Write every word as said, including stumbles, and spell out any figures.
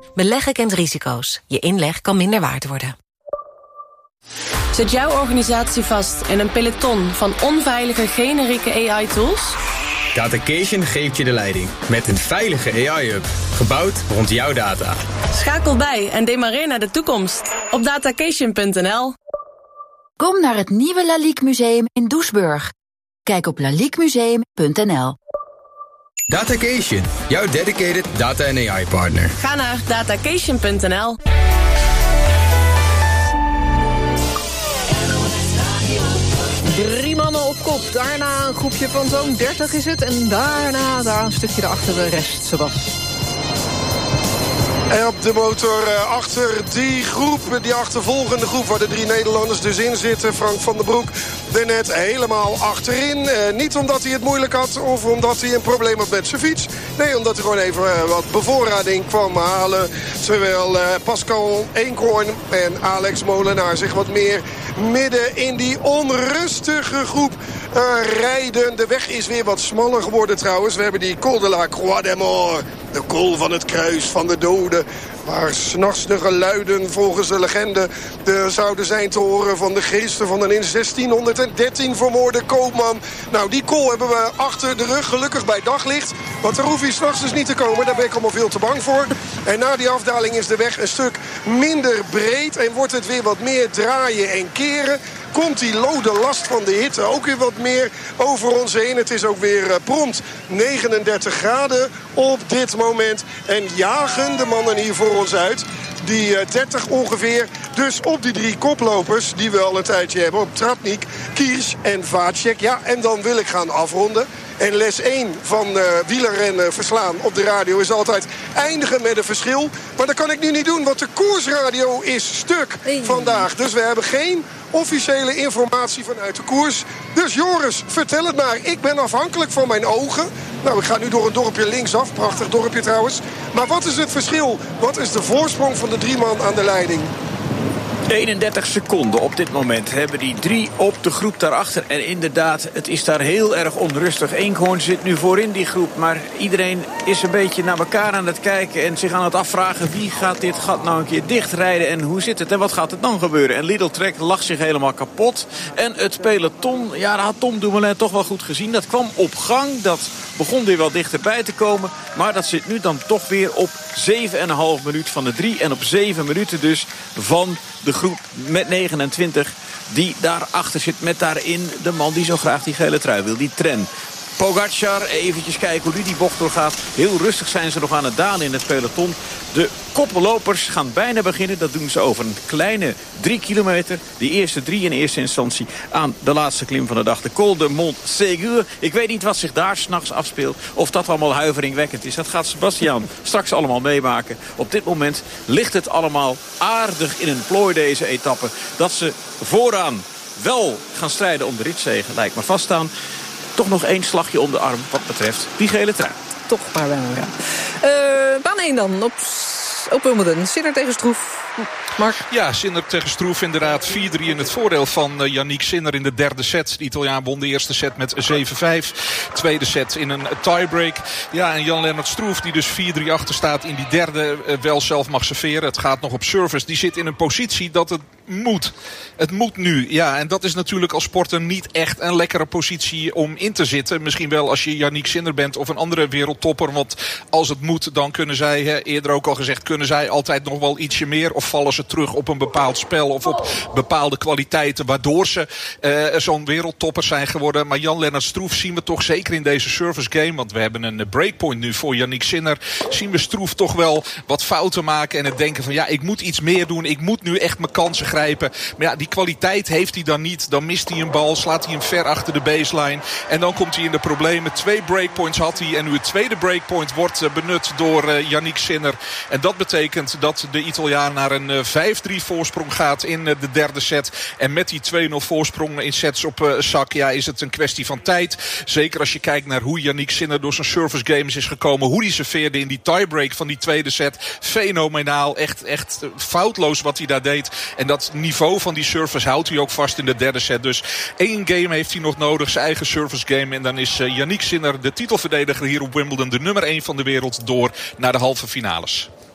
Beleggen kent risico's. Je inleg kan minder waard worden. Zit jouw organisatie vast in een peloton van onveilige generieke A I-tools? Datacation geeft je de leiding met een veilige A I-hub, gebouwd rond jouw data. Schakel bij en demareer naar de toekomst op datacation punt n l. Kom naar het nieuwe Lalique Museum in Doesburg. Kijk op lalique museum punt n l. Datacation, jouw dedicated data- en A I-partner. Ga naar datacation punt n l. Drie mannen op kop, daarna een groepje van zo'n dertig is het. En daarna daar een stukje daarachter de rest, Sebas. En op de motor uh, achter die groep, die achtervolgende groep... waar de drie Nederlanders dus in zitten. Frank van den Broek daarnet helemaal achterin. Uh, niet omdat hij het moeilijk had of omdat hij een probleem had met zijn fiets. Nee, omdat hij gewoon even uh, wat bevoorrading kwam halen. Terwijl uh, Pascal Eenkhoorn en Alex Molenaar zich wat meer midden in die onrustige groep uh, rijden. De weg is weer wat smaller geworden trouwens. We hebben die Col de la Croix des Morts. De Col van het Kruis van de Doden. Waar 's nachts de geluiden volgens de legende de, zouden zijn te horen van de geesten van een in zestienhonderddertien vermoorde koopman. Nou, die col hebben we achter de rug, gelukkig bij daglicht. Want daar hoef je 's nachts dus niet te komen, daar ben ik allemaal veel te bang voor. En na die afdaling is de weg een stuk minder breed en wordt het weer wat meer draaien en keren. Komt die lode last van de hitte ook weer wat meer over ons heen. Het is ook weer uh, prompt negenendertig graden op dit moment. En jagen de mannen hier voor ons uit. Die uh, dertig ongeveer. Dus op die drie koplopers die we al een tijdje hebben. Op Tratnik, Kiers en Vacek. Ja, en dan wil ik gaan afronden. En les één van uh, wielerrennen verslaan op de radio is altijd eindigen met een verschil. Maar dat kan ik nu niet doen, want de koersradio is stuk vandaag. Dus we hebben geen officiële informatie vanuit de koers. Dus Joris, vertel het maar. Ik ben afhankelijk van mijn ogen. Nou, ik ga nu door een dorpje linksaf. Prachtig dorpje trouwens. Maar wat is het verschil? Wat is de voorsprong van de drie man aan de leiding? eenendertig seconden op dit moment hebben die drie op de groep daarachter. En inderdaad, het is daar heel erg onrustig. Eenkhoorn zit nu voorin die groep. Maar iedereen is een beetje naar elkaar aan het kijken en zich aan het afvragen wie gaat dit gat nou een keer dichtrijden en hoe zit het en wat gaat er dan gebeuren. En Lidl Trek lacht zich helemaal kapot. En het peloton, ja, dat had Tom Dumoulin toch wel goed gezien. Dat kwam op gang, dat begon weer wel dichterbij te komen. Maar dat zit nu dan toch weer op zeven komma vijf minuut van de drie. En op zeven minuten dus van de groep met negenentwintig die daarachter zit. Met daarin de man die zo graag die gele trui wil, die Tren. Pogacar, eventjes kijken hoe nu die bocht doorgaat. Heel rustig zijn ze nog aan het dalen in het peloton. De koppellopers gaan bijna beginnen. Dat doen ze over een kleine drie kilometer. Die eerste drie in eerste instantie aan de laatste klim van de dag. De Col de Montségur. Ik weet niet wat zich daar 's nachts afspeelt. Of dat allemaal huiveringwekkend is. Dat gaat Sebastian straks allemaal meemaken. Op dit moment ligt het allemaal aardig in een plooi deze etappe. Dat ze vooraan wel gaan strijden om de ritzege lijkt maar vaststaan. Toch nog één slagje om de arm wat betreft die gele trui. Toch maar wel, ja. Uh, baan één dan, op, op Wimbledon. Sinner tegen Stroef. Mark? Ja, Sinner tegen Stroef inderdaad. vier drie in het voordeel van uh, Yannick Sinner in de derde set. De Italiaan won de eerste set met zeven vijf. Tweede set in een tiebreak. Ja, en Jan-Lennart Stroef die dus vier drie achter staat in die derde uh, wel zelf mag serveren. Het gaat nog op service. Die zit in een positie dat het moet. Het moet nu. Ja, en dat is natuurlijk als sporter niet echt een lekkere positie om in te zitten. Misschien wel als je Yannick Sinner bent of een andere wereldtopper. Want als het moet, dan kunnen zij, hè, eerder ook al gezegd, kunnen zij altijd nog wel ietsje meer. Of vallen ze terug op een bepaald spel of op bepaalde kwaliteiten waardoor ze uh, zo'n wereldtopper zijn geworden. Maar Jan-Lennart Stroef zien we toch zeker in deze service game, want we hebben een breakpoint nu voor Yannick Sinner, zien we Stroef toch wel wat fouten maken en het denken van ja, ik moet iets meer doen, ik moet nu echt mijn kansen grijpen. Maar ja, die kwaliteit heeft hij dan niet. Dan mist hij een bal, slaat hij hem ver achter de baseline en dan komt hij in de problemen. Twee breakpoints had hij en nu het tweede breakpoint wordt uh, benut door uh, Yannick Sinner. En dat betekent dat de Italiaan naar een uh, vijf drie voorsprong gaat in uh, de derde set. En met die twee nul voorsprong in sets op uh, zak, ja, is het een kwestie van tijd. Zeker als je kijkt naar hoe Yannick Sinner door zijn service games is gekomen. Hoe hij serveerde in die tiebreak van die tweede set. Fenomenaal. Echt, echt foutloos wat hij daar deed. En dat niveau van die service houdt hij ook vast in de derde set. Dus één game heeft hij nog nodig. Zijn eigen service game. En dan is uh, Yannick Sinner, de titelverdediger hier op Wimbledon, de nummer één van de wereld, door naar de halve finales.